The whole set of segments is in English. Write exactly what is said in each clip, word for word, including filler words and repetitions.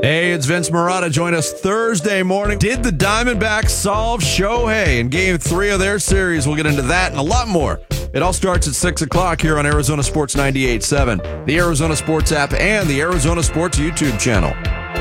Hey, it's Vince Marotta. Join us Thursday morning. Did the Diamondbacks solve Shohei in game three of their series? We'll get into that and a lot more. It all starts at six o'clock here on Arizona Sports ninety-eight point seven, the Arizona Sports app, and the Arizona Sports YouTube channel.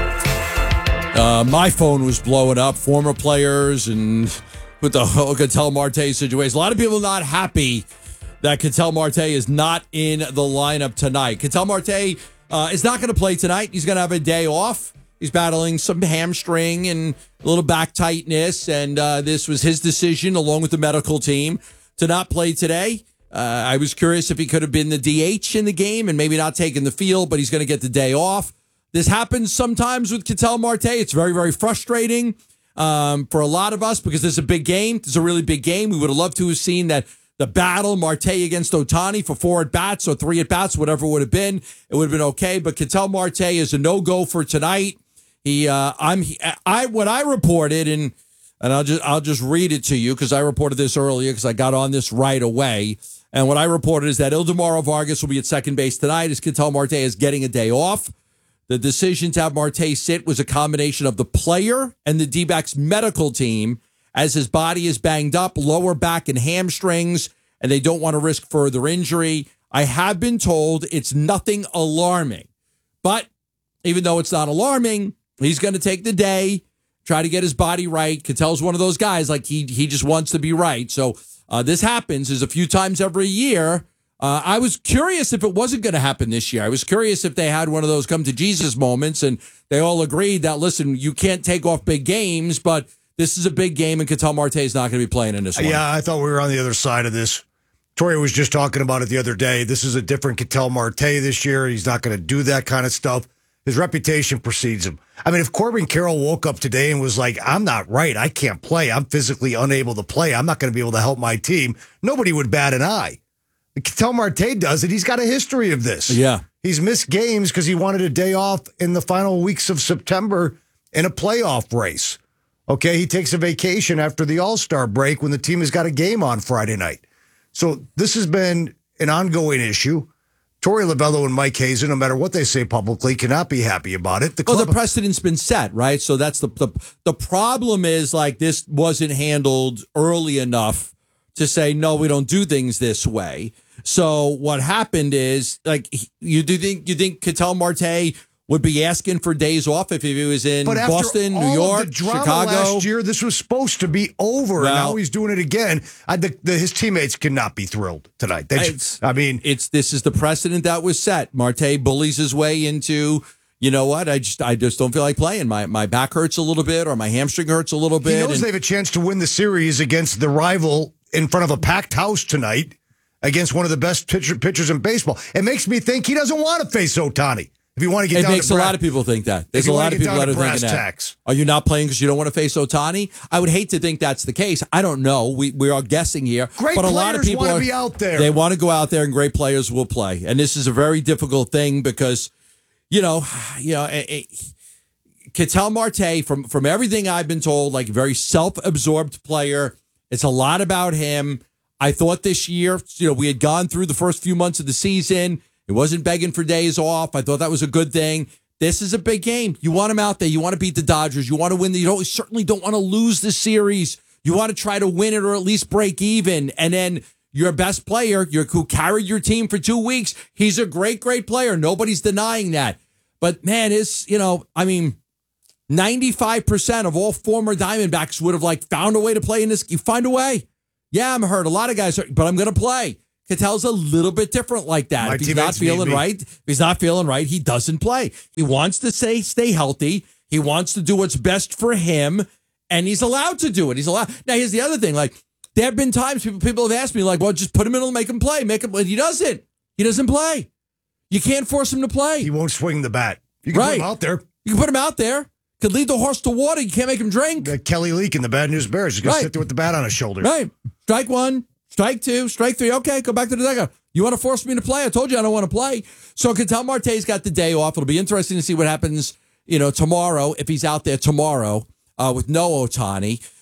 Uh, my phone was blowing up. Former players and with the Ketel Marte situation. A lot of people not happy that Ketel Marte is not in the lineup tonight. Ketel Marte uh, is not going to play tonight. He's going to have a day off. He's battling some hamstring and a little back tightness, and uh, this was his decision, along with the medical team, to not play today. Uh, I was curious if he could have been the D H in the game and maybe not taken the field, but he's going to get the day off. This happens sometimes with Ketel Marte. It's very, very frustrating um, for a lot of us because this is a big game. This is a really big game. We would have loved to have seen that the battle, Marte against Ohtani for four at-bats or three at-bats, whatever it would have been. It would have been okay, but Ketel Marte is a no-go for tonight. He, uh, I'm, I, what I reported, and and I'll just, I'll just read it to you because I reported this earlier because I got on this right away. And what I reported is that Ildemaro Vargas will be at second base tonight as Ketel Marte is getting a day off. The decision to have Marte sit was a combination of the player and the D-backs medical team as his body is banged up, lower back and hamstrings, and they don't want to risk further injury. I have been told it's nothing alarming. But even though it's not alarming, he's going to take the day, try to get his body right. Ketel's one of those guys, like he he just wants to be right. So uh, this happens is a few times every year. Uh, I was curious if it wasn't going to happen this year. I was curious if they had one of those come to Jesus moments and they all agreed that, listen, you can't take off big games, but this is a big game and Ketel Marte is not going to be playing in this one. Yeah, I thought we were on the other side of this. Tori was just talking about it the other day. This is a different Ketel Marte this year. He's not going to do that kind of stuff. His reputation precedes him. I mean, if Corbin Carroll woke up today and was like, I'm not right, I can't play, I'm physically unable to play, I'm not going to be able to help my team, nobody would bat an eye. Ketel Marte does it. He's got a history of this. Yeah. He's missed games because he wanted a day off in the final weeks of September in a playoff race. Okay, he takes a vacation after the All-Star break when the team has got a game on Friday night. So this has been an ongoing issue. Torey Lovullo and Mike Hazen, no matter what they say publicly, cannot be happy about it. The well, the precedent's been set, right? So that's the, the the problem is like this wasn't handled early enough to say, no, we don't do things this way. So what happened is, like, you do think you think Ketel Marte would be asking for days off if he was in but Boston, New York, the drama Chicago? Last year, this was supposed to be over, well, and now he's doing it again. I, the, the, his teammates cannot be thrilled tonight. They just, I mean, it's this is the precedent that was set. Marte bullies his way into, you know what? I just I just don't feel like playing. My my back hurts a little bit, or my hamstring hurts a little bit. He knows and, they have a chance to win the series against the rival in front of a packed house tonight against one of the best pitcher, pitchers in baseball. It makes me think he doesn't want to face Ohtani. If you want to get it down makes to a bra- lot of people think that. There's a lot of people that are thinking tax. that. Are you not playing because you don't want to face Ohtani? I would hate to think that's the case. I don't know. We we are guessing here. Great but a players lot of people want are, to be out there. They want to go out there, and great players will play. And this is a very difficult thing because, you know, you know, it, it, Ketel Marte, from from everything I've been told, like a very self-absorbed player. It's a lot about him. I thought this year, you know, we had gone through the first few months of the season. It wasn't begging for days off. I thought that was a good thing. This is a big game. You want him out there. You want to beat the Dodgers. You want to win. The, you don't, certainly don't want to lose the series. You want to try to win it or at least break even. And then your best player, your, who carried your team for two weeks, he's a great, great player. Nobody's denying that. But, man, it's, you know, I mean, ninety-five percent of all former Diamondbacks would have, like, found a way to play in this. You find a way. Yeah, I'm hurt. A lot of guys are, but I'm going to play. Ketel's a little bit different like that. My if he's not feeling right, if he's not feeling right, he doesn't play. He wants to stay, stay healthy. He wants to do what's best for him, and he's allowed to do it. He's allowed. Now, here's the other thing. Like, there have been times people, people have asked me, like, well, just put him in and make him play. Make him. He doesn't. He doesn't play. You can't force him to play. He won't swing the bat. You can right. put him out there. You can put him out there. Could lead the horse to water. You can't make him drink. Uh, Kelly Leak in the Bad News Bears. He's going right. to sit there with the bat on his shoulder. Right. Strike one. Strike two, strike three. Okay, go back to the dugout. You want to force me to play? I told you I don't want to play. So Ketel Marte's got the day off. It'll be interesting to see what happens, you know, tomorrow if he's out there tomorrow uh, with no Ohtani.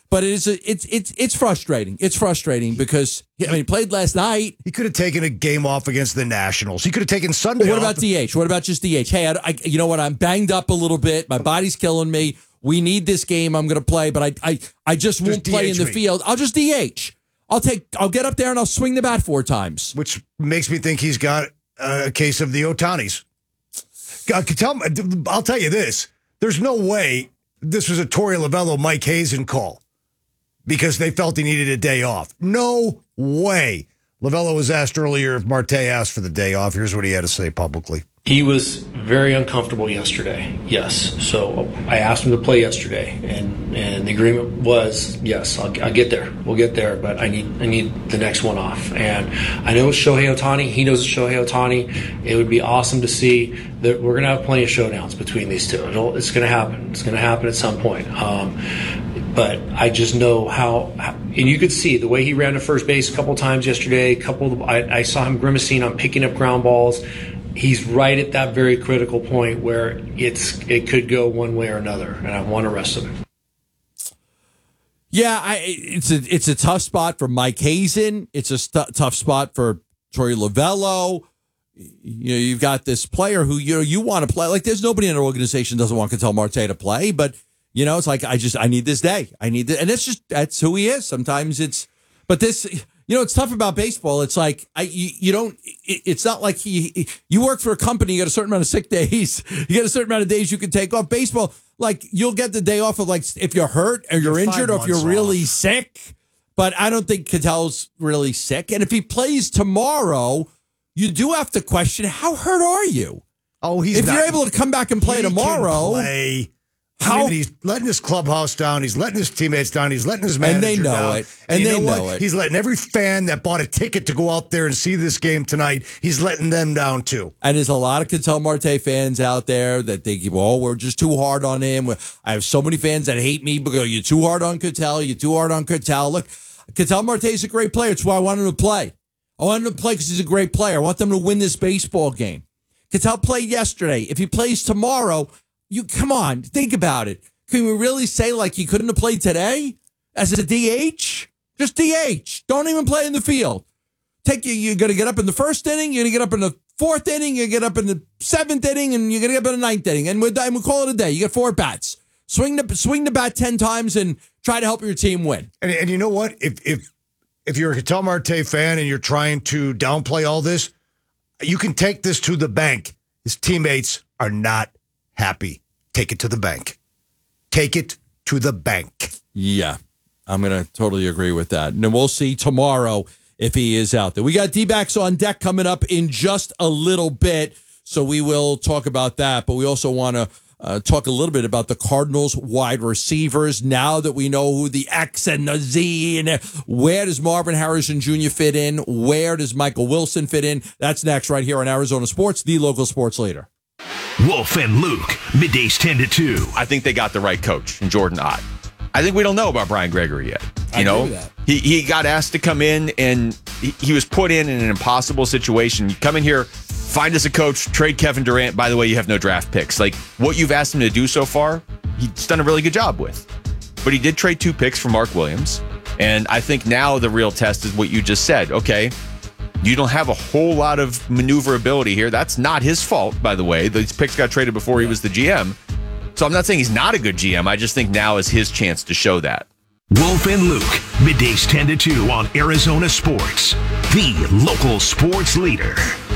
But it is a, it's it's it's frustrating. It's frustrating because I mean, he played last night. He could have taken a game off against the Nationals. He could have taken Sunday. What off. about D H? What about just D H? Hey, I, I, you know what? I'm banged up a little bit. My body's killing me. We need this game. I'm going to play, but I I I just, just won't play D H in the me. field. I'll just D H. I'll take. I'll get up there and I'll swing the bat four times. Which makes me think he's got a case of the Ohtanis. I'll tell you this: there's no way this was a Torey Lovullo, Mike Hazen call because they felt he needed a day off. No way. Lovullo was asked earlier if Marte asked for the day off. Here's what he had to say publicly. He was very uncomfortable yesterday, yes. So I asked him to play yesterday, and, and the agreement was, yes, I'll, I'll get there. We'll get there, but I need I need the next one off. And I know it's Shohei Ohtani. He knows it's Shohei Ohtani. It would be awesome to see that we're going to have plenty of showdowns between these two. It'll, it's going to happen. It's going to happen at some point. Um, but I just know how, how, and you could see the way he ran to first base a couple times yesterday. A couple, of, I, I saw him grimacing on picking up ground balls. He's right at that very critical point where it's it could go one way or another, and I want to rest him. Yeah, I, it's a it's a tough spot for Mike Hazen. It's a st- tough spot for Torey Lovullo. You know, you've got this player who you know you want to play. Like, there's nobody in our organization doesn't want Ketel Marte to play, but you know, it's like I just I need this day. I need this, and it's just that's who he is. Sometimes it's, but this. You know, it's tough about baseball. It's like I, you, you don't. It, it's not like he. You work for a company. You got a certain amount of sick days. You got a certain amount of days you can take off. Baseball, like you'll get the day off of like if you're hurt or you're injured or if you're really off. sick. But I don't think Ketel's really sick. And if he plays tomorrow, you do have to question how hurt are you? Oh, he's if not, you're able to come back and play he tomorrow. Can play. How I mean, he's letting his clubhouse down. He's letting his teammates down. He's letting his manager and they know down. it. And, and they know, know it. He's letting every fan that bought a ticket to go out there and see this game tonight. He's letting them down too. And there's a lot of Ketel Marte fans out there that think, "Oh, we're just too hard on him." I have so many fans that hate me because you're too hard on Ketel. You're too hard on Ketel. Look, Ketel Marte is a great player. It's why I want him to play. I want him to play because he's a great player. I want them to win this baseball game. Ketel played yesterday. If he plays tomorrow, you come on, think about it. Can we really say like he couldn't have played today as a D H? Just D H. Don't even play in the field. Take you. You're going to get up in the first inning. You're going to get up in the fourth inning. You get up in the seventh inning, and you're going to get up in the ninth inning, and we'll, and we'll call it a day. You get four bats. Swing the swing the bat ten times and try to help your team win. And, and you know what? If if if you're a Ketel Marte fan and you're trying to downplay all this, you can take this to the bank. His teammates are not happy. Take it to the bank. Take it to the bank. Yeah, I'm going to totally agree with that. And we'll see tomorrow if he is out there. We got D-backs on deck coming up in just a little bit, so we will talk about that. But we also want to uh, talk a little bit about the Cardinals wide receivers now that we know who the X and the Z and where does Marvin Harrison Junior fit in? Where does Michael Wilson fit in? That's next right here on Arizona Sports, the local sports leader. Wolf and Luke, middays ten to two. I think they got the right coach in Jordan Ott. I think we don't know about Brian Gregory yet. You I know, agree with that. he he got asked to come in, and he, he was put in in an impossible situation. You come in here, find us a coach, trade Kevin Durant. By the way, you have no draft picks. Like what you've asked him to do so far, he's done a really good job with. But he did trade two picks for Mark Williams, and I think now the real test is what you just said. Okay. You don't have a whole lot of maneuverability here. That's not his fault, by the way. These picks got traded before he was the G M. So I'm not saying he's not a good G M. I just think now is his chance to show that. Wolf and Luke, middays ten to two on Arizona Sports, the local sports leader.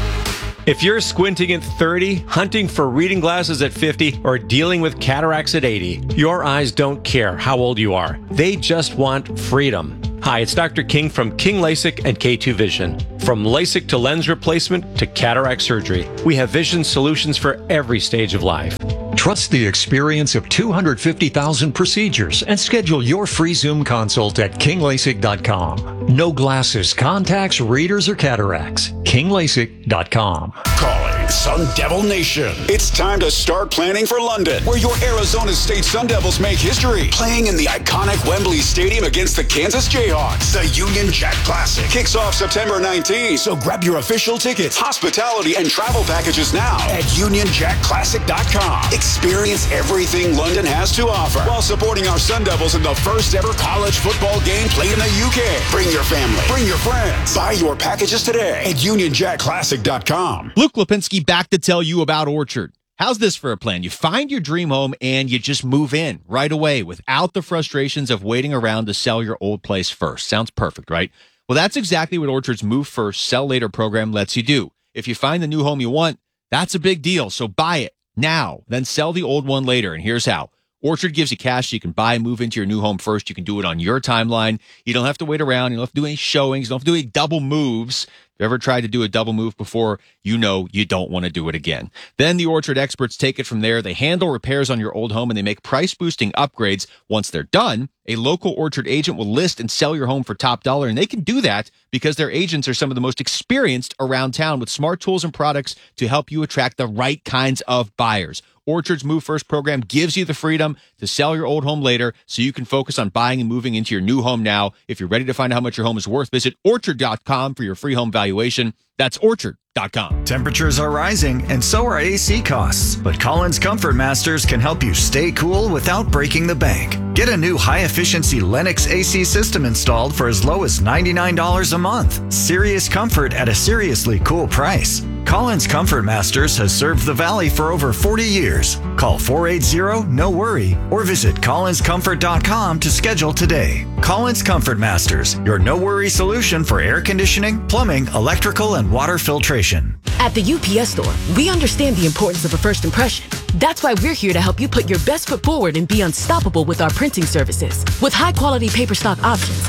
If you're squinting at thirty, hunting for reading glasses at fifty, or dealing with cataracts at eighty, your eyes don't care how old you are. They just want freedom. Hi, it's Doctor King from King LASIK and K two Vision. From LASIK to lens replacement to cataract surgery, we have vision solutions for every stage of life. Trust the experience of two hundred fifty thousand procedures and schedule your free Zoom consult at king lasik dot com. No glasses, contacts, readers, or cataracts. king lasik dot com. Calling Sun Devil Nation. It's time to start planning for London, where your Arizona State Sun Devils make history, playing in the iconic Wembley Stadium against the Kansas Jayhawks. The Union Jack Classic kicks off September nineteenth, so grab your official tickets, hospitality, and travel packages now at union jack classic dot com. Experience everything London has to offer while supporting our Sun Devils in the first ever college football game played in the U K. Bring your family, bring your friends. Buy your packages today at union jack classic dot com. Luke Lipinski back to tell you about Orchard. How's this for a plan? You find your dream home and you just move in right away without the frustrations of waiting around to sell your old place first. Sounds perfect, right? Well, that's exactly what Orchard's Move First, Sell Later program lets you do. If you find the new home you want, that's a big deal. So buy it now, then sell the old one later. And here's how. Orchard gives you cash so you can buy and move into your new home first. You can do it on your timeline. You don't have to wait around. You don't have to do any showings. You don't have to do any double moves. If you ever tried to do a double move before, you know you don't want to do it again. Then the Orchard experts take it from there. They handle repairs on your old home and they make price-boosting upgrades. Once they're done, a local Orchard agent will list and sell your home for top dollar. And they can do that because their agents are some of the most experienced around town with smart tools and products to help you attract the right kinds of buyers. Orchard's Move First program gives you the freedom to sell your old home later so you can focus on buying and moving into your new home now. If you're ready to find out how much your home is worth, visit orchard dot com for your free home valuation. That's orchard dot com. Temperatures are rising, and so are A C costs. But Collins Comfort Masters can help you stay cool without breaking the bank. Get a new high-efficiency Lennox A C system installed for as low as ninety-nine dollars a month. Serious comfort at a seriously cool price. Collins Comfort Masters has served the Valley for over forty years. Call four eight zero, no worry, or visit collins comfort dot com to schedule today. Collins Comfort Masters, your no-worry solution for air conditioning, plumbing, electrical, and water filtration. At the U P S Store, we understand the importance of a first impression. That's why we're here to help you put your best foot forward and be unstoppable with our printing services. With high-quality paper stock options,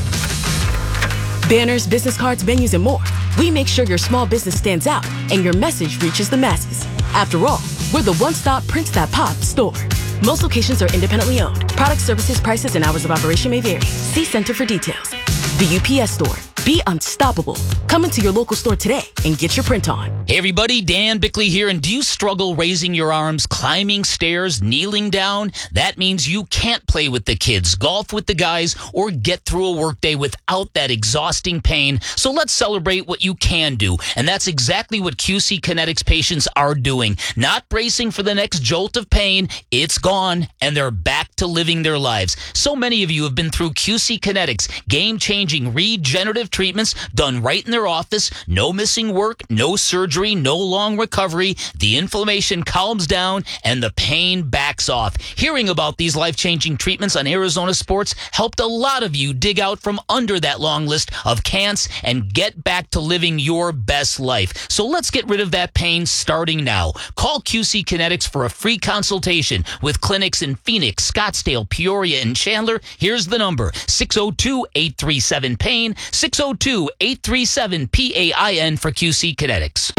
banners, business cards, menus, and more, we make sure your small business stands out and your message reaches the masses. After all, we're the one-stop prints that pop store. Most locations are independently owned. Product, services, prices, and hours of operation may vary. See Center for details. The U P S Store. Be unstoppable. Come into your local store today and get your print on. Hey everybody, Dan Bickley here, and do you struggle raising your arms, climbing stairs, kneeling down? That means you can't play with the kids, golf with the guys, or get through a workday without that exhausting pain. So let's celebrate what you can do, and that's exactly what Q C Kinetics patients are doing. Not bracing for the next jolt of pain, it's gone, and they're back to living their lives. So many of you have been through Q C Kinetics, game-changing regenerative treatments done right in their office, no missing work, no surgery, no long recovery. The inflammation calms down and the pain backs off. Hearing about these life-changing treatments on Arizona Sports helped a lot of you dig out from under that long list of can'ts and get back to living your best life. So let's get rid of that pain starting now. Call Q C Kinetics for a free consultation with clinics in Phoenix, Scottsdale, Peoria, and Chandler. Here's the number, six oh two, eight three seven, pain, six oh two, eight three seven, P A I N for Q C Kinetics.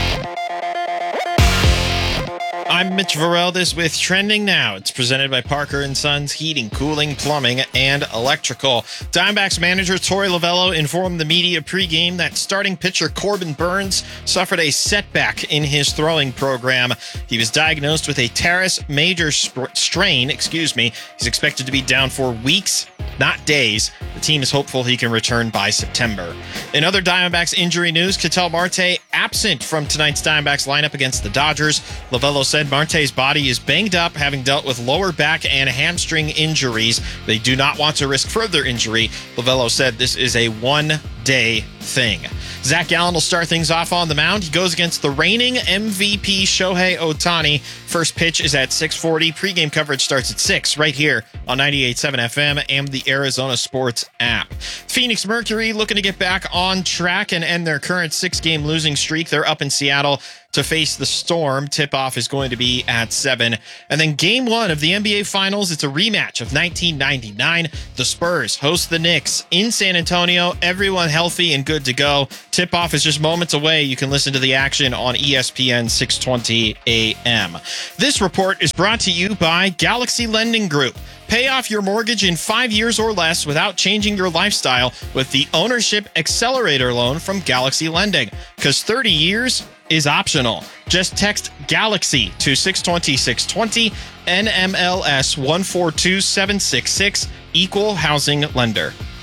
I'm Mitch Vareldis with Trending Now. It's presented by Parker and Sons Heating, Cooling, Plumbing, and Electrical. Diamondbacks manager Torey Lovullo informed the media pregame that starting pitcher Corbin Burns suffered a setback in his throwing program. He was diagnosed with a teres major sp- strain. Excuse me. He's expected to be down for weeks, not days. The team is hopeful he can return by September. In other Diamondbacks injury news, Ketel Marte absent from tonight's Diamondbacks lineup against the Dodgers. Lovullo said Marte's body is banged up, having dealt with lower back and hamstring injuries. They do not want to risk further injury. Lovullo said this is a one-day thing. Zach Gallen will start things off on the mound. He goes against the reigning M V P Shohei Ohtani. First pitch is at six forty. Pre-game coverage starts at six right here on ninety-eight point seven F M and the Arizona Sports app. Phoenix Mercury looking to get back on track and end their current six-game losing streak. They're up in Seattle to face the Storm. Tip-off is going to be at seven. And then game one of the N B A Finals, it's a rematch of nineteen ninety-nine. The Spurs host the Knicks in San Antonio. Everyone healthy and good to go. Tip-off is just moments away. You can listen to the action on E S P N six twenty A M. This report is brought to you by Galaxy Lending Group. Pay off your mortgage in five years or less without changing your lifestyle with the Ownership Accelerator loan from Galaxy Lending. Because thirty years is optional. Just text GALAXY to six twenty, six twenty, N M L S one four two seven six six, Equal Housing Lender.